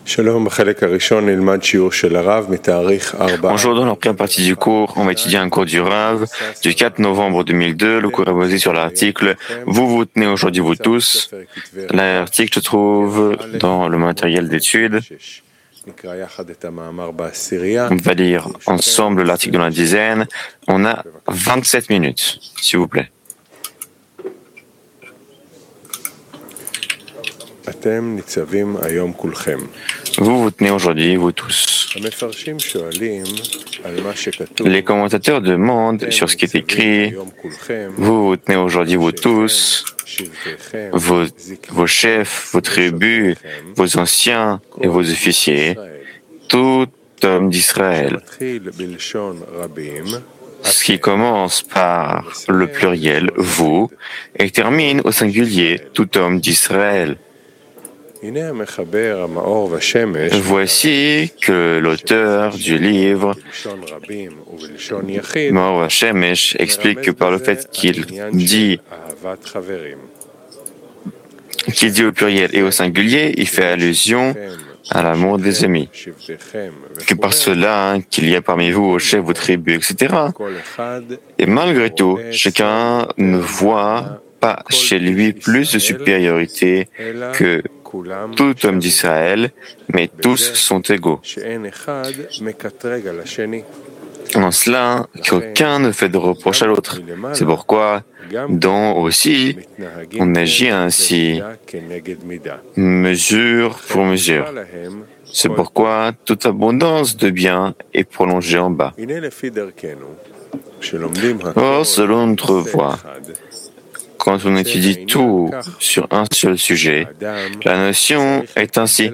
Bonjour, dans la première partie du cours, on va étudier un cours du Rav du 4 novembre 2002. Le cours est basé sur l'article « Vous vous tenez aujourd'hui, vous tous ». L'article se trouve dans le matériel d'étude. On va lire ensemble l'article dans la dizaine. On a 27 minutes, s'il vous plaît. Vous vous tenez aujourd'hui, vous tous. Les commentateurs demandent sur ce qui est écrit, vous vous tenez aujourd'hui, vous tous, vos chefs, vos tribus, vos anciens et vos officiers, tout homme d'Israël. Ce qui commence par le pluriel, vous, et termine au singulier, tout homme d'Israël. Voici que l'auteur du livre, Maor Vashemesh, explique que par le fait qu'il dit au pluriel et au singulier, il fait allusion à l'amour des amis. Que par cela, qu'il y a parmi vous, aux chefs, vos tribus, etc. Et malgré tout, chacun ne voit pas chez lui plus de supériorité que tout homme d'Israël, mais tous sont égaux. En cela, qu'aucun ne fait de reproche à l'autre. C'est pourquoi, dont aussi, on agit ainsi, mesure pour mesure. C'est pourquoi toute abondance de biens est prolongée en bas. Or, selon notre voie, quand on étudie tout sur un seul sujet, la notion est ainsi.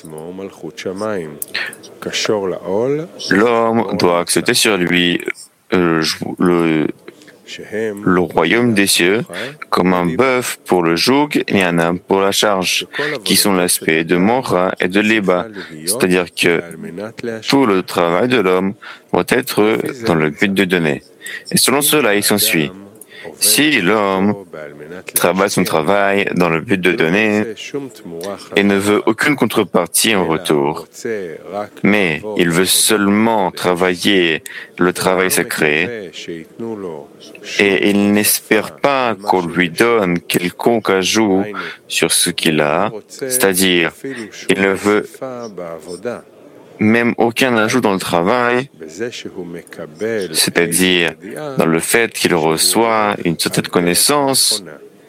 L'homme doit accepter sur lui le royaume des cieux comme un bœuf pour le joug et un âne pour la charge, qui sont l'aspect de Mora et de Léba. C'est-à-dire que tout le travail de l'homme doit être dans le but de donner. Et selon cela, il s'ensuit. Si l'homme travaille son travail dans le but de donner et ne veut aucune contrepartie en retour, mais il veut seulement travailler le travail sacré et il n'espère pas qu'on lui donne quelconque ajout sur ce qu'il a, c'est-à-dire il ne veut même aucun ajout dans le travail, c'est-à-dire dans le fait qu'il reçoit une certaine connaissance,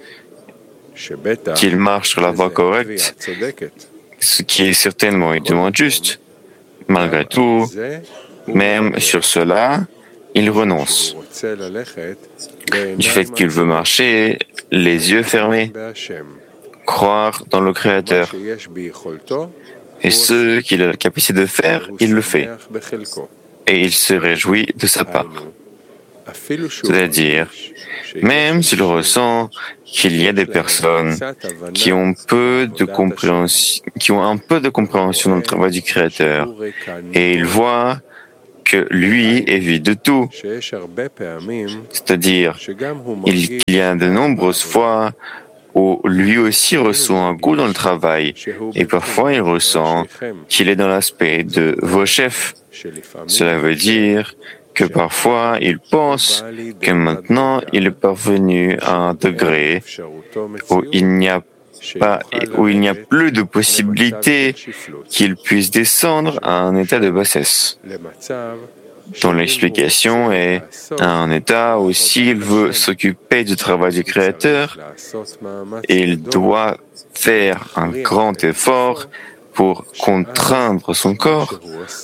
qu'il marche sur la voie correcte, ce qui est certainement évidemment juste. Malgré tout, même sur cela, il renonce. Du fait qu'il veut marcher les yeux fermés, croire dans le Créateur. Et ce qu'il a la capacité de faire, il le fait. Et il se réjouit de sa part. C'est-à-dire, même s'il ressent qu'il y a des personnes qui ont un peu de compréhension dans le travail du Créateur, et il voit que lui est vide de tout. C'est-à-dire, il y a de nombreuses fois où lui aussi reçoit un goût dans le travail, et parfois il ressent qu'il est dans l'aspect de vos chefs. Cela veut dire que parfois il pense que maintenant il est parvenu à un degré où il n'y a plus de possibilité qu'il puisse descendre à un état de bassesse, dont l'explication est un état où s'il veut s'occuper du travail du Créateur, il doit faire un grand effort pour contraindre son corps.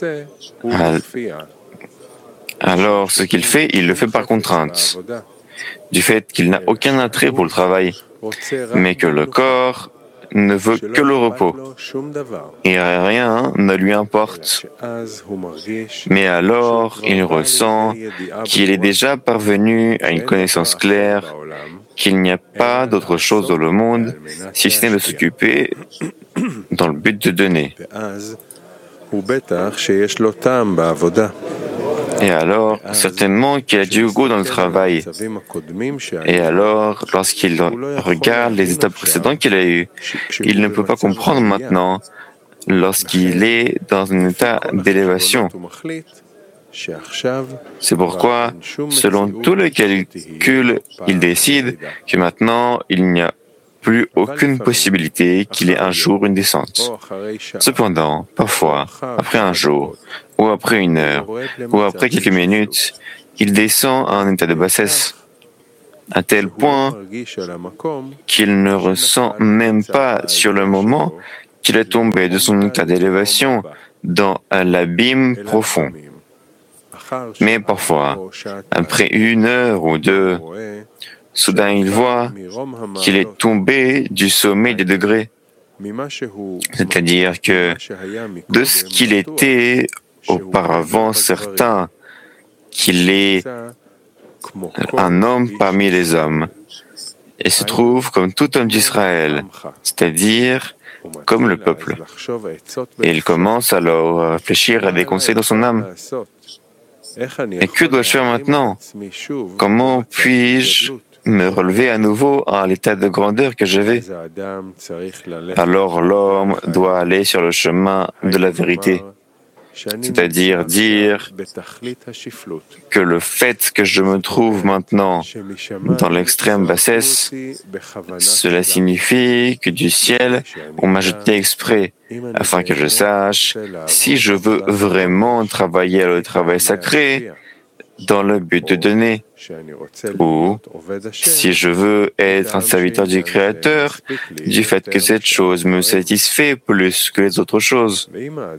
Alors, ce qu'il fait, il le fait par contrainte, du fait qu'il n'a aucun attrait pour le travail, mais que le corps ne veut que le repos, et rien ne lui importe. Mais alors, il ressent qu'il est déjà parvenu à une connaissance claire, qu'il n'y a pas d'autre chose dans le monde, si ce n'est de s'occuper dans le but de donner. Et alors, certainement qu'il a du goût dans le travail. Et alors, lorsqu'il regarde les étapes précédentes qu'il a eues, il ne peut pas comprendre maintenant lorsqu'il est dans un état d'élévation. C'est pourquoi, selon tous les calculs, il décide que maintenant, il n'y a plus aucune possibilité qu'il ait un jour une descente. Cependant, parfois, après un jour, ou après une heure, ou après quelques minutes, il descend à un état de bassesse, à tel point qu'il ne ressent même pas sur le moment qu'il est tombé de son état d'élévation dans l'abîme profond. Mais parfois, après une heure ou deux, soudain il voit qu'il est tombé du sommet des degrés. C'est-à-dire que de ce qu'il était auparavant certain qu'il est un homme parmi les hommes, et se trouve comme tout homme d'Israël, c'est-à-dire comme le peuple. Et il commence alors à réfléchir à des conseils dans son âme. Et que dois-je faire maintenant? Comment puis-je me relever à nouveau à l'état de grandeur que j'avais? Alors l'homme doit aller sur le chemin de la vérité, c'est-à-dire dire que le fait que je me trouve maintenant dans l'extrême bassesse, cela signifie que du ciel, on m'a jeté exprès, afin que je sache si je veux vraiment travailler le travail sacré dans le but de donner, ou si je veux être un serviteur du Créateur, du fait que cette chose me satisfait plus que les autres choses.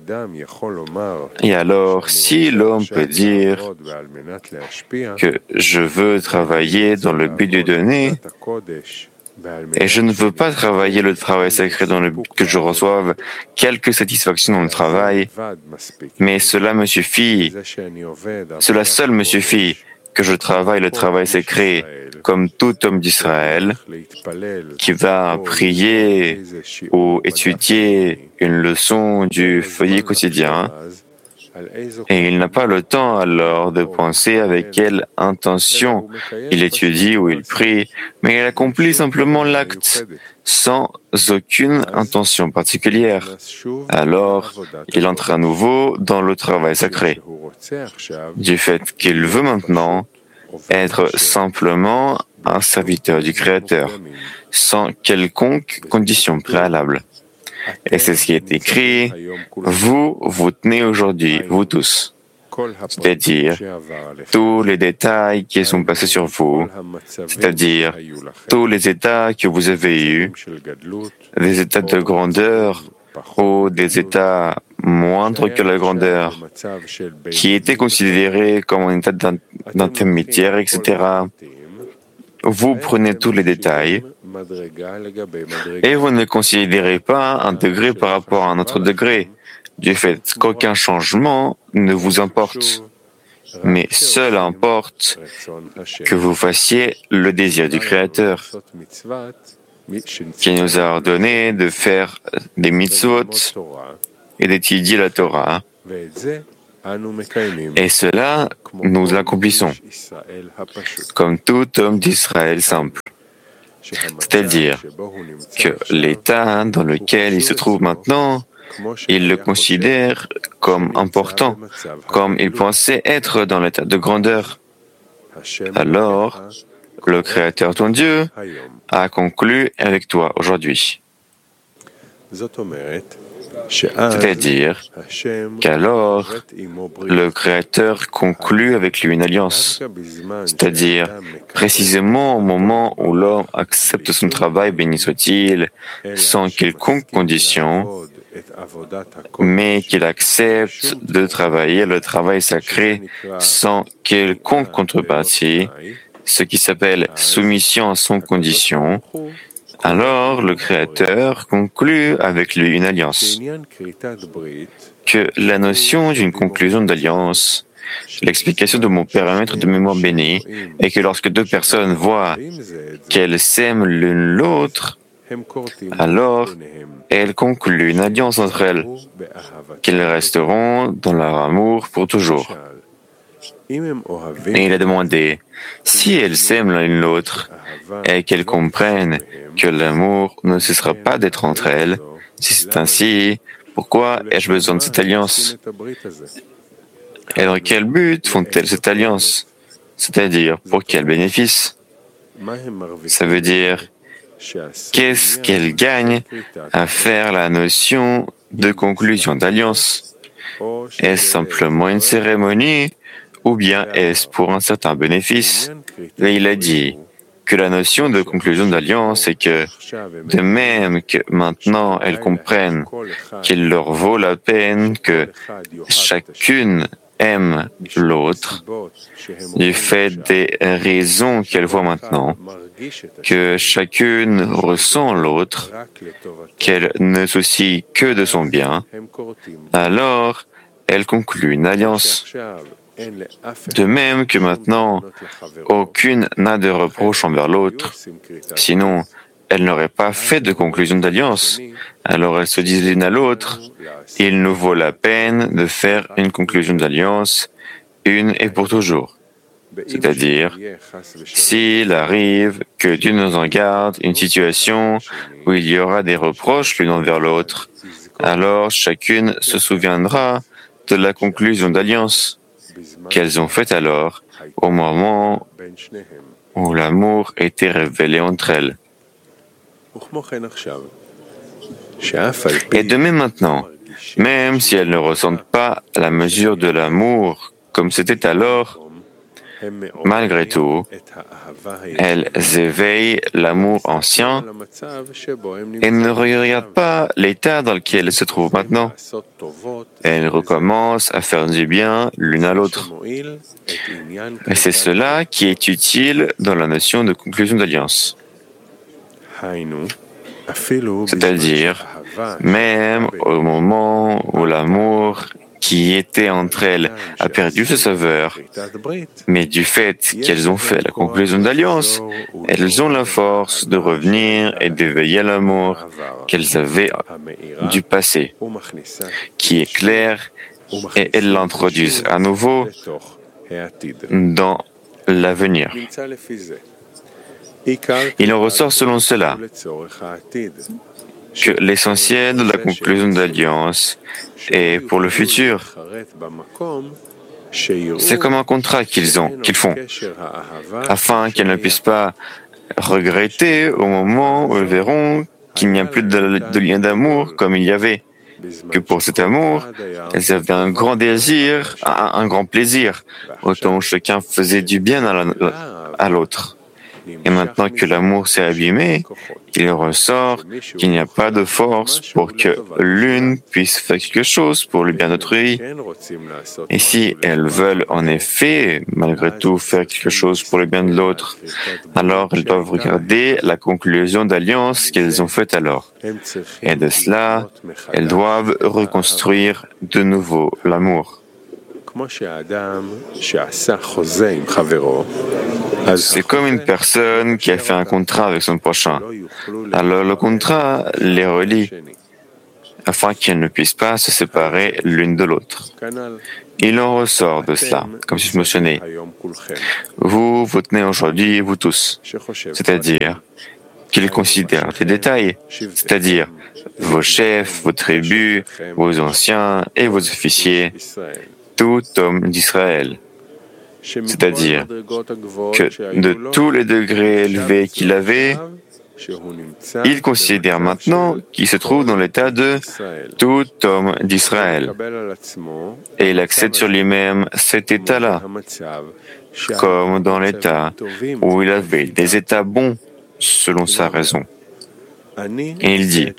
Et alors, si l'homme peut dire que je veux travailler dans le but de donner, et je ne veux pas travailler le travail sacré dans le but que je reçoive quelque satisfaction dans le travail, mais cela me suffit, cela seul me suffit, que je travaille le travail sacré comme tout homme d'Israël qui va prier ou étudier une leçon du feuillet quotidien, et il n'a pas le temps alors de penser avec quelle intention il étudie ou il prie, mais il accomplit simplement l'acte sans aucune intention particulière. Alors, il entre à nouveau dans le travail sacré, du fait qu'il veut maintenant être simplement un serviteur du Créateur, sans quelconque condition préalable. Et c'est ce qui est écrit, vous tenez aujourd'hui, vous tous. C'est-à-dire tous les détails qui sont passés sur vous, c'est-à-dire tous les états que vous avez eus, des états de grandeur ou des états moindres que la grandeur, qui étaient considérés comme un état d'intermédiaire, etc. Vous prenez tous les détails et vous ne considérez pas un degré par rapport à un autre degré, du fait qu'aucun changement ne vous importe, mais seul importe que vous fassiez le désir du Créateur, qui nous a ordonné de faire des mitzvot et d'étudier la Torah. Et cela, nous l'accomplissons, comme tout homme d'Israël simple. C'est-à-dire que l'état dans lequel il se trouve maintenant, il le considère comme important, comme il pensait être dans l'état de grandeur. Alors, le Créateur, ton Dieu, a conclu avec toi aujourd'hui. C'est-à-dire qu'alors, le Créateur conclut avec lui une alliance, c'est-à-dire précisément au moment où l'homme accepte son travail, béni soit-il, sans quelconque condition, mais qu'il accepte de travailler le travail sacré sans quelconque contrepartie, ce qui s'appelle soumission sans condition. Alors le Créateur conclut avec lui une alliance. Que la notion d'une conclusion d'alliance, l'explication de mon périmètre de mémoire béni, est que lorsque deux personnes voient qu'elles s'aiment l'une l'autre, alors elles concluent une alliance entre elles, qu'elles resteront dans leur amour pour toujours. Et il a demandé, si elles s'aiment l'une l'autre, et qu'elles comprennent que l'amour ne cessera pas d'être entre elles, si c'est ainsi, Pourquoi ai-je besoin de cette alliance? Et dans quel but font-elles cette alliance? C'est-à-dire, pour quel bénéfice? Ça veut dire, qu'est-ce qu'elles gagnent à faire la notion de conclusion d'alliance? Est-ce simplement une cérémonie ou bien est-ce pour un certain bénéfice? Et il a dit que la notion de conclusion d'alliance est que, de même que maintenant elles comprennent qu'il leur vaut la peine que chacune aime l'autre, du fait des raisons qu'elles voient maintenant, que chacune ressent l'autre, qu'elle ne soucie que de son bien, alors elle conclut une alliance. De même que maintenant, aucune n'a de reproche envers l'autre, sinon elle n'aurait pas fait de conclusion d'alliance. Alors elles se disent l'une à l'autre, il nous vaut la peine de faire une conclusion d'alliance, une et pour toujours. C'est-à-dire, s'il arrive que Dieu nous en garde une situation où il y aura des reproches l'une envers l'autre, alors chacune se souviendra de la conclusion d'alliance qu'elles ont faite alors, au moment où l'amour était révélé entre elles. Et de même maintenant, même si elles ne ressentent pas la mesure de l'amour comme c'était alors, malgré tout, elles éveillent l'amour ancien et ne regardent pas l'état dans lequel elles se trouvent maintenant. Elles recommencent à faire du bien l'une à l'autre. Et c'est cela qui est utile dans la notion de conclusion d'alliance. C'est-à-dire, même au moment où l'amour qui était entre elles a perdu sa saveur, mais du fait qu'elles ont fait la conclusion d'alliance, elles ont la force de revenir et d'éveiller l'amour qu'elles avaient du passé, qui est clair, et elles l'introduisent à nouveau dans l'avenir. Il en ressort selon cela que l'essentiel de la conclusion d'alliance est pour le futur. C'est comme un contrat qu'ils font, afin qu'elles ne puissent pas regretter au moment où elles verront qu'il n'y a plus de lien d'amour comme il y avait, que pour cet amour, elles avaient un grand désir, un grand plaisir, autant où chacun faisait du bien à l'autre. Et maintenant que l'amour s'est abîmé, il ressort qu'il n'y a pas de force pour que l'une puisse faire quelque chose pour le bien d'autrui. Et si elles veulent en effet, malgré tout, faire quelque chose pour le bien de l'autre, alors elles doivent regarder la conclusion d'alliance qu'elles ont faite alors. Et de cela, elles doivent reconstruire de nouveau l'amour. C'est comme une personne qui a fait un contrat avec son prochain. Alors le contrat les relie afin qu'ils ne puissent pas se séparer l'une de l'autre. Il en ressort de cela, comme je mentionnais. Vous tenez aujourd'hui, vous tous, c'est-à-dire qu'ils considèrent les détails, c'est-à-dire vos chefs, vos tribus, vos anciens et vos officiers, tout homme d'Israël. C'est-à-dire que de tous les degrés élevés qu'il avait, il considère maintenant qu'il se trouve dans l'état de tout homme d'Israël. Et il accepte sur lui-même cet état-là, comme dans l'état où il avait des états bons selon sa raison. Et il dit,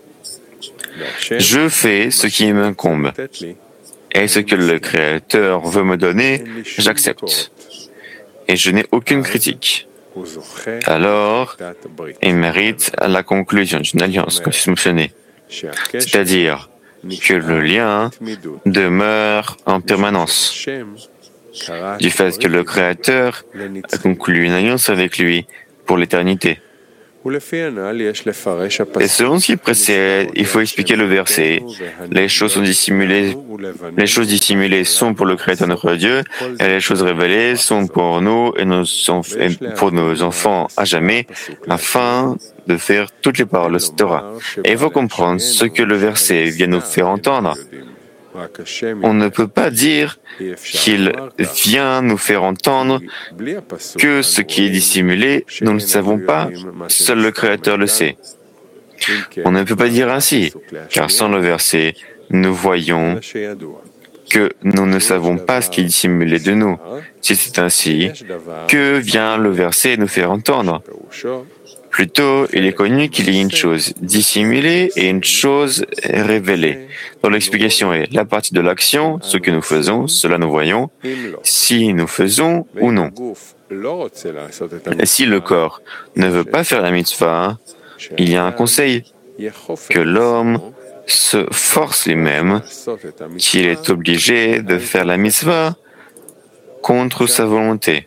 je fais ce qui m'incombe. Et ce que le Créateur veut me donner, j'accepte. Et je n'ai aucune critique. Alors, il mérite la conclusion d'une alliance, comme je mentionnais. C'est-à-dire que le lien demeure en permanence. Du fait que le Créateur a conclu une alliance avec lui pour l'éternité. Et selon ce qui précède, il faut expliquer le verset. Les choses dissimulées sont pour le Créateur notre Dieu, et les choses révélées sont pour nous et pour nos enfants à jamais, afin de faire toutes les paroles de cette Torah. Et il faut comprendre ce que le verset vient nous faire entendre. On ne peut pas dire qu'il vient nous faire entendre que ce qui est dissimulé, nous ne le savons pas, seul le Créateur le sait. On ne peut pas dire ainsi, car sans le verset, nous voyons que nous ne savons pas ce qui est dissimulé de nous. Si c'est ainsi, que vient le verset nous faire entendre? Plutôt, il est connu qu'il y a une chose dissimulée et une chose révélée. Donc l'explication est la partie de l'action, ce que nous faisons, cela nous voyons, si nous faisons ou non. Et si le corps ne veut pas faire la mitzvah, il y a un conseil, que l'homme se force lui-même, qu'il est obligé de faire la mitzvah contre sa volonté.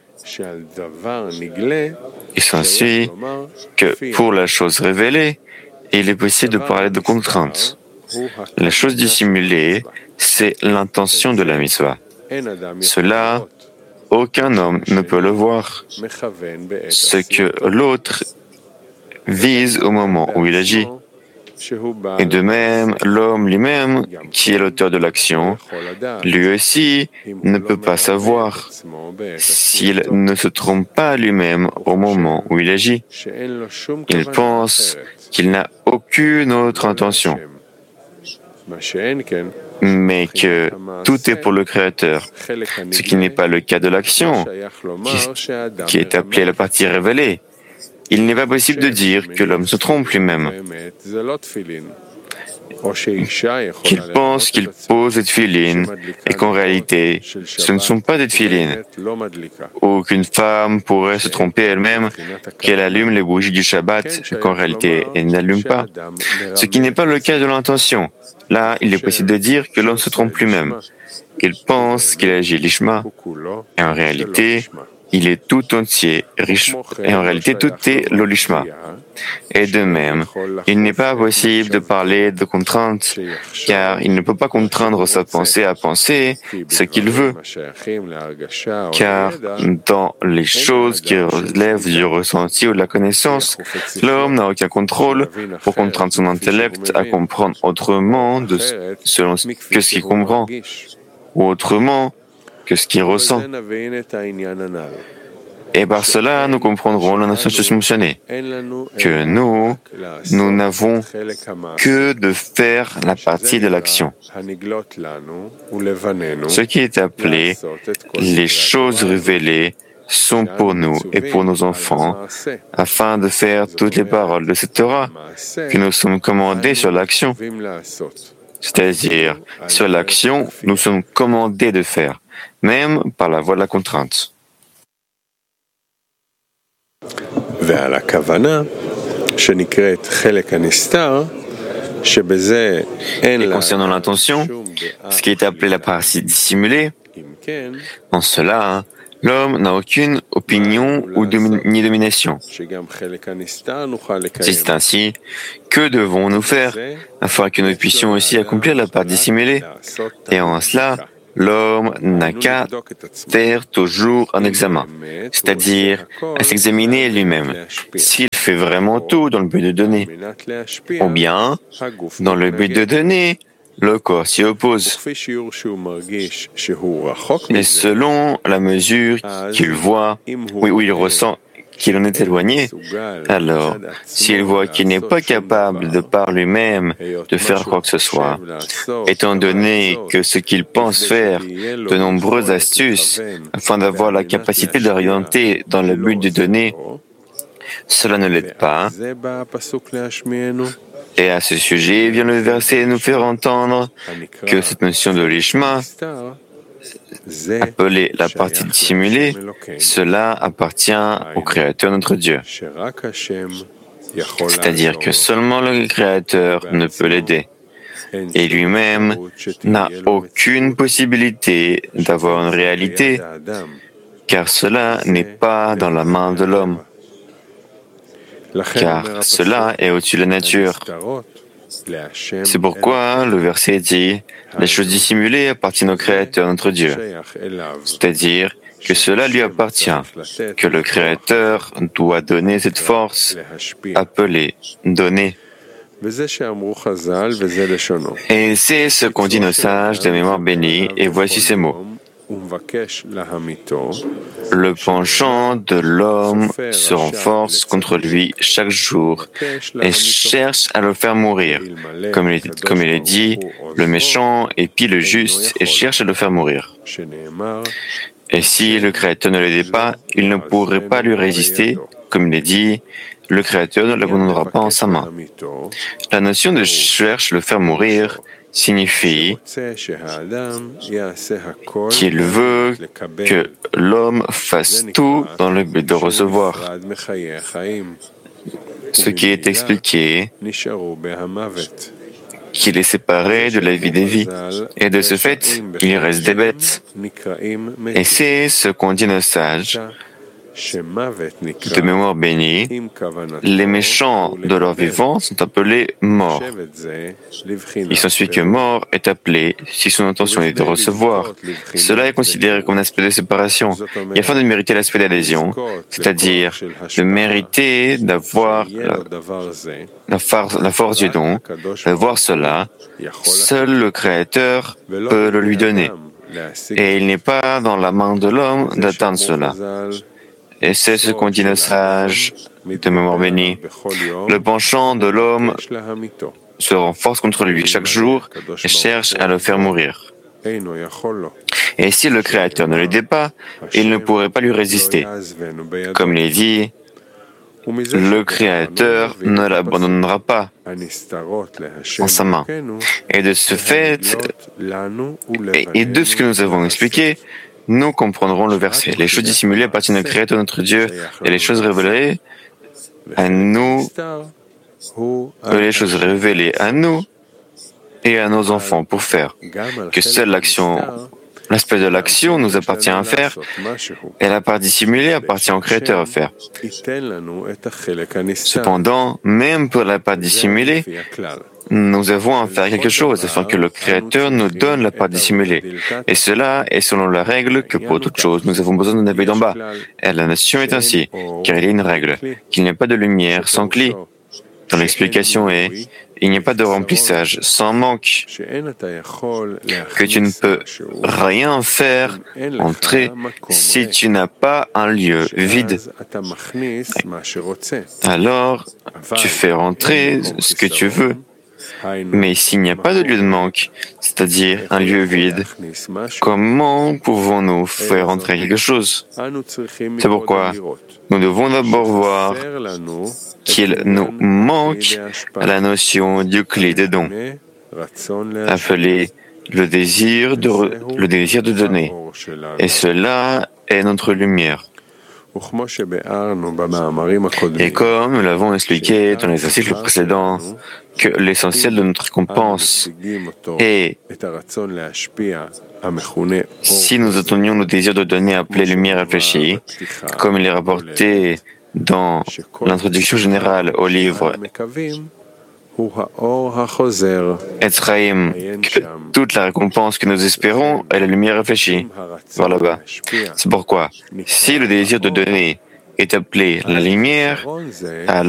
Il s'ensuit que pour la chose révélée, il est possible de parler de contrainte. La chose dissimulée, c'est l'intention de la mitzvah. Cela, aucun homme ne peut le voir. Ce que l'autre vise au moment où il agit. Et de même, l'homme lui-même, qui est l'auteur de l'action, lui aussi ne peut pas savoir s'il ne se trompe pas lui-même au moment où il agit. Il pense qu'il n'a aucune autre intention, mais que tout est pour le Créateur, ce qui n'est pas le cas de l'action, qui est appelée la partie révélée. Il n'est pas possible de dire que l'homme se trompe lui-même, qu'il pense qu'il pose des tefilines et qu'en réalité, ce ne sont pas des tefilines. Aucune femme pourrait se tromper elle-même qu'elle allume les bougies du Shabbat et qu'en réalité, elle n'allume pas. Ce qui n'est pas le cas de l'intention. Là, il est possible de dire que l'homme se trompe lui-même, qu'il pense qu'il agit lishma, et en réalité, il est tout entier riche, et en réalité tout est l'olishma. Et de même, il n'est pas possible de parler de contrainte, car il ne peut pas contraindre sa pensée à penser ce qu'il veut, car dans les choses qui relèvent du ressenti ou de la connaissance, l'homme n'a aucun contrôle pour contraindre son intellect à comprendre autrement selon que ce qu'il comprend, ou autrement que ce qu'il ressent. Et par cela, nous comprendrons la notion mentionnée, que nous n'avons que de faire la partie de l'action. Ce qui est appelé les choses révélées sont pour nous et pour nos enfants, afin de faire toutes les paroles de cette Torah que nous sommes commandés sur l'action. C'est-à-dire, sur l'action, nous sommes commandés de faire, même par la voie de la contrainte. Et concernant l'intention, ce qui est appelé la partie dissimulée, en cela, l'homme n'a aucune opinion ni domination. Si c'est ainsi, que devons-nous faire afin que nous puissions aussi accomplir la part dissimulée? Et en cela, l'homme n'a qu'à faire toujours un examen, c'est-à-dire à s'examiner lui-même, s'il fait vraiment tout dans le but de donner, ou bien, dans le but de donner, le corps s'y oppose. Et selon la mesure qu'il voit, où il ressent qu'il en est éloigné, alors, s'il voit qu'il n'est pas capable de par lui-même de faire quoi que ce soit, étant donné que ce qu'il pense faire de nombreuses astuces afin d'avoir la capacité d'orienter dans le but de donner, cela ne l'aide pas. Et à ce sujet, vient le verset nous faire entendre que cette notion de lishma, appelée la partie dissimulée, cela appartient au Créateur notre Dieu. C'est-à-dire que seulement le Créateur ne peut l'aider. Et lui-même n'a aucune possibilité d'avoir une réalité, car cela n'est pas dans la main de l'homme. car cela est au-dessus de la nature. C'est pourquoi le verset dit « Les choses dissimulées appartiennent au Créateur, notre Dieu », c'est-à-dire que cela lui appartient, que le Créateur doit donner cette force, appelée « donner ». Et c'est ce qu'ont dit nos sages de mémoire bénie, et voici ces mots. Le penchant de l'homme se renforce contre lui chaque jour et cherche à le faire mourir. Comme il est dit, le méchant épie le juste et cherche à le faire mourir. Et si le Créateur ne l'aidait pas, il ne pourrait pas lui résister. Comme il est dit, le Créateur ne l'abandonnera pas en sa main. La notion de cherche à le faire mourir signifie qu'il veut que l'homme fasse tout dans le but de recevoir ce qui est expliqué, qu'il est séparé de la vie des vies, et de ce fait, il reste des bêtes. Et c'est ce qu'ont dit nos sages, de mémoire bénie, les méchants de leur vivant sont appelés morts. Il s'ensuit que mort est appelé si son intention est de recevoir. Cela est considéré comme un aspect de séparation. Et afin de mériter l'aspect d'adhésion, c'est-à-dire de mériter d'avoir la force du don, d'avoir cela, seul le Créateur peut le lui donner. Et il n'est pas dans la main de l'homme d'atteindre cela. Et c'est ce qu'ont dit nos sages de mémoire bénie. Le penchant de l'homme se renforce contre lui chaque jour et cherche à le faire mourir. Et si le Créateur ne l'aidait pas, il ne pourrait pas lui résister. Comme il est dit, le Créateur ne l'abandonnera pas en sa main. Et de ce fait, et de ce que nous avons expliqué, nous comprendrons le verset. Les choses dissimulées appartiennent au Créateur notre Dieu, et les choses révélées à nous, et à nos enfants pour faire que seule l'aspect de l'action nous appartient à faire, et la part dissimulée appartient au Créateur à faire. Cependant, même pour la part dissimulée, nous avons à faire quelque chose afin que le Créateur nous donne la part dissimulée. Et cela est selon la règle que pour toute chose, nous avons besoin d'un appui d'en bas. Et la nation est ainsi, car il y a une règle, qu'il n'y a pas de lumière sans cli. Dans l'explication est, il n'y a pas de remplissage sans manque, que tu ne peux rien faire entrer si tu n'as pas un lieu vide. Alors, tu fais rentrer ce que tu veux. Mais s'il n'y a pas de lieu de manque, c'est-à-dire un lieu vide, comment pouvons-nous faire entrer quelque chose? C'est pourquoi nous devons d'abord voir qu'il nous manque la notion du clé des dons, appelé le désir de donner. Et cela est notre lumière. Et comme nous l'avons expliqué dans les articles précédents, que l'essentiel de notre récompense est, si nous atteignons le désir de donner appelé lumière réfléchie, comme il est rapporté dans l'introduction générale au livre Etzraïm, que toute la récompense que nous espérons est la lumière réfléchie, vers là-bas. C'est pourquoi, si le désir de donner est appelé la lumière, alors